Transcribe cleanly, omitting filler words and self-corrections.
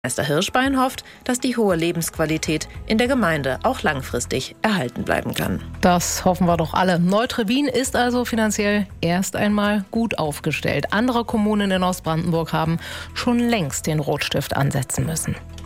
Meister Hirschbein hofft, dass die hohe Lebensqualität in der Gemeinde auch langfristig erhalten bleiben kann. Das hoffen wir doch alle. Neu-Trebbin ist also finanziell erst einmal gut aufgestellt. Andere Kommunen in Ostbrandenburg haben schon längst den Rotstift ansetzen müssen.